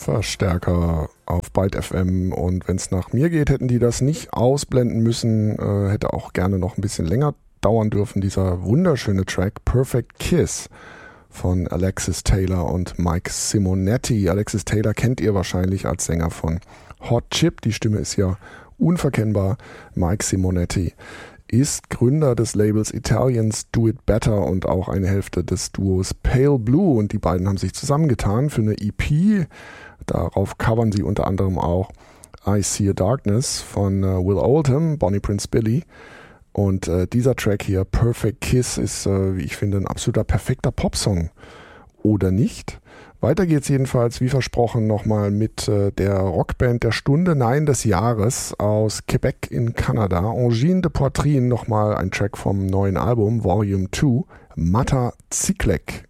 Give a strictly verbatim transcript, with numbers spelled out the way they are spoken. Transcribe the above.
Verstärker auf Byte F M, und wenn es nach mir geht, hätten die das nicht ausblenden müssen, äh, hätte auch gerne noch ein bisschen länger dauern dürfen, dieser wunderschöne Track Perfect Kiss von Alexis Taylor und Mike Simonetti. Alexis Taylor kennt ihr wahrscheinlich als Sänger von Hot Chip, die Stimme ist ja unverkennbar. Mike Simonetti ist Gründer des Labels Italians Do It Better und auch eine Hälfte des Duos Pale Blue, und die beiden haben sich zusammengetan für eine E P. Darauf covern sie unter anderem auch I See a Darkness von uh, Will Oldham, Bonnie Prince Billy, und uh, dieser Track hier, Perfect Kiss, ist, uh, wie ich finde, ein absoluter perfekter Popsong, oder nicht? Weiter geht's jedenfalls, wie versprochen, nochmal mit äh, der Rockband der Stunde, nein, des Jahres aus Quebec in Kanada. Angine de Poitrine, nochmal ein Track vom neuen Album, Volume zwei, Mata Ciklek.